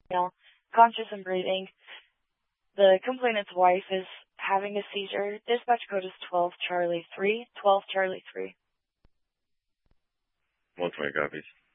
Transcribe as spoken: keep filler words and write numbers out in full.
Male, conscious and breathing. The complainant's wife is having a seizure. Dispatch code is twelve Charlie three. twelve Charlie three. one twenty copies.